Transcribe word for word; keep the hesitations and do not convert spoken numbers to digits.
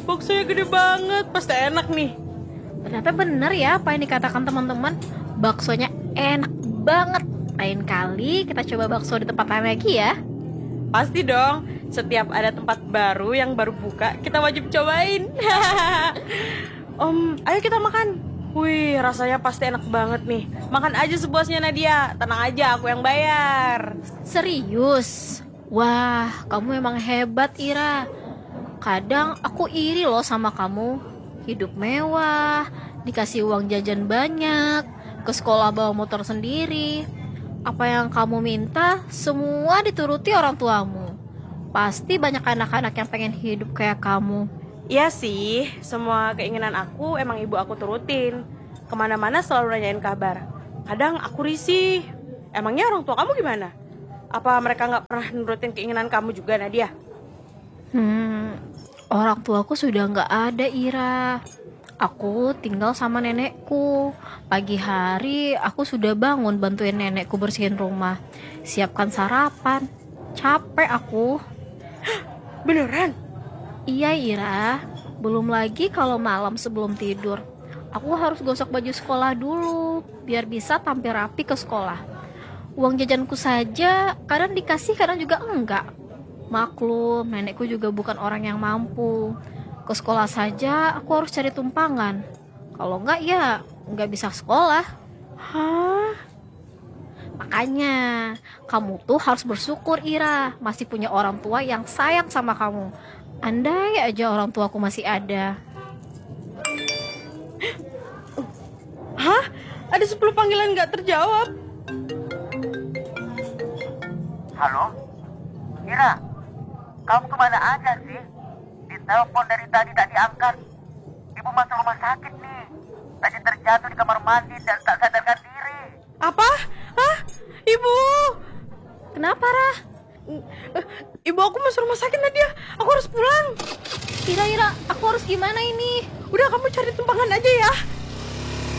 baksonya gede banget, pasti enak nih. Ternyata bener ya apa yang dikatakan teman-teman. Baksonya enak banget. Lain kali kita coba bakso di tempat lain lagi ya. Pasti dong, setiap ada tempat baru yang baru buka, kita wajib cobain. Om, ayo kita makan. Wih, rasanya pasti enak banget nih. Makan aja sepuasnya Nadia, tenang aja, aku yang bayar. Serius? Wah, kamu emang hebat Ira. Kadang aku iri loh sama kamu. Hidup mewah, dikasih uang jajan banyak, ke sekolah bawa motor sendiri. Apa yang kamu minta, semua dituruti orang tuamu. Pasti banyak anak-anak yang pengen hidup kayak kamu. Iya sih, semua keinginan aku emang ibu aku turutin. Kemana-mana selalu nanyain kabar. Kadang aku risih. Emangnya orang tua kamu gimana? Apa mereka gak pernah nurutin keinginan kamu juga, Nadia? Hmm, orang tuaku sudah gak ada, Ira. Aku tinggal sama nenekku. Pagi hari aku sudah bangun bantuin nenekku bersihin rumah, siapkan sarapan. Capek aku. Beneran? Iya Ira, belum lagi kalau malam sebelum tidur aku harus gosok baju sekolah dulu biar bisa tampil rapi ke sekolah. Uang jajanku saja kadang dikasih kadang juga enggak. Maklum, nenekku juga bukan orang yang mampu. Ke sekolah saja aku harus cari tumpangan. Kalau enggak ya enggak bisa sekolah. Hah? Makanya kamu tuh harus bersyukur Ira, masih punya orang tua yang sayang sama kamu. Andai aja orang tuaku masih ada. Hah? Ada sepuluh panggilan gak terjawab. Halo? Ira, kamu kemana aja sih? Ditelepon dari tadi tak diangkat. Ibu masuk rumah sakit nih. Tadi terjatuh di kamar mandi dan tak sadarkan diri. Apa? Hah? Ibu? Kenapa Rah? Ibu aku masuk rumah sakit, Nadia. Aku harus pulang. Ira, Ira, aku harus gimana ini? Udah, kamu cari tumpangan aja ya.